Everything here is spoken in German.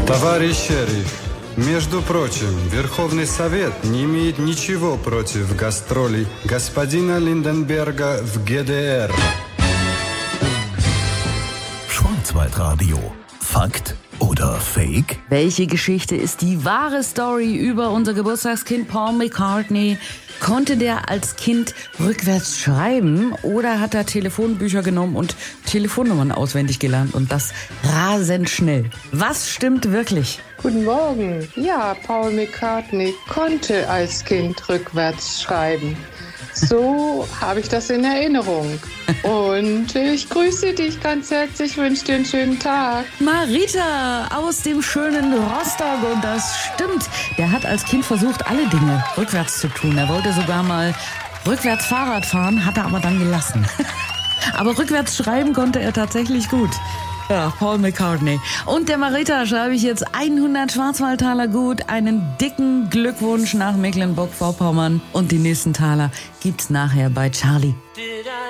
Товарищ шериф, между прочим, Верховный Совет не имеет ничего против гастролей господина Lindenberger в ГДР. Schwarzwaldradio. Fakt oder Fake? Welche Geschichte ist die wahre Story über unser Geburtstagskind Paul McCartney? Konnte der als Kind rückwärts schreiben oder hat er Telefonbücher genommen und Telefonnummern auswendig gelernt und das rasend schnell? Was stimmt wirklich? Guten Morgen. Ja, Paul McCartney konnte als Kind rückwärts schreiben. So habe ich das in Erinnerung. Und ich grüße dich ganz herzlich, wünsche dir einen schönen Tag. Marita aus dem schönen Rostock, und das stimmt. Der hat als Kind versucht, alle Dinge rückwärts zu tun. Er wollte sogar mal rückwärts Fahrrad fahren, hat er aber dann gelassen. Aber rückwärts schreiben konnte er tatsächlich gut. Ja, Paul McCartney. Und der Marita schreibe ich jetzt 100 Schwarzwaldtaler gut. Einen dicken Glückwunsch nach Mecklenburg-Vorpommern. Und die nächsten Taler gibt's nachher bei Charlie.